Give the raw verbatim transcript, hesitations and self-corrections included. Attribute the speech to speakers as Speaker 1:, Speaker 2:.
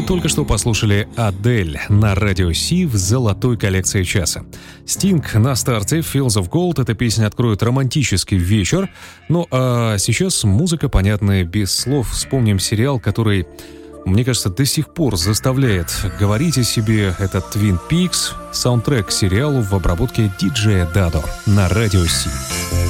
Speaker 1: только что послушали Адель на Радио Си в золотой коллекции часа. Стинг на старте, Fields of Gold. Эта песня откроет романтический вечер. Ну а сейчас музыка, понятная без слов. Вспомним сериал, который, мне кажется, до сих пор заставляет говорить о себе. Это Twin Peaks, саундтрек к сериалу в обработке диджея Дадо на Радио Си.